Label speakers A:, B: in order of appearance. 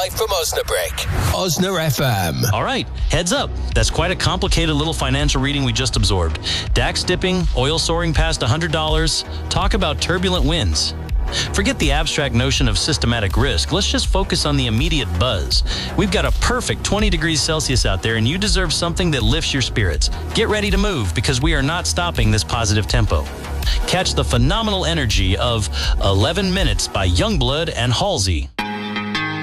A: live from Osnabrück. Osna FM.
B: All right, heads up. That's quite a complicated little financial reading we just absorbed. DAX dipping, oil soaring past $100. Talk about turbulent winds. Forget the abstract notion of systematic risk. Let's just focus on the immediate buzz. We've got a perfect 20 degrees Celsius out there, and you deserve something that lifts your spirits. Get ready to move, because we are not stopping this positive tempo. Catch the phenomenal energy of 11 Minutes by Youngblood and Halsey.